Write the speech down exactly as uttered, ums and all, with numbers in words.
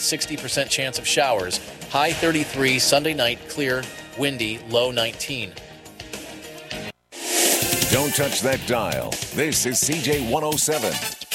sixty percent chance of showers. High thirty-three, Sunday night, clear, windy, low nineteen. Don't touch that dial. This is C J one oh seven.